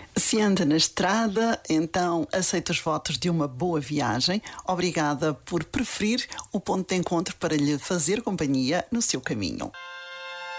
Se anda na estrada, então aceito os votos de uma boa viagem. Obrigada por preferir o ponto de encontro para lhe fazer companhia no seu caminho.